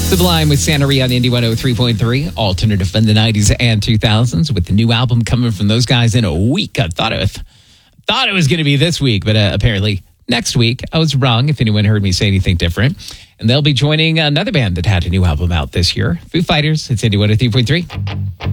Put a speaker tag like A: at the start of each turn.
A: Sublime with Santa Rhea on Indie 103.3, alternative from the 90s and 2000s, with the new album coming from those guys in a week. I thought it was going to be this week, but apparently next week. I was wrong if anyone heard me say anything different. And they'll be joining another band that had a new album out this year, Foo Fighters. It's Indie 103.3.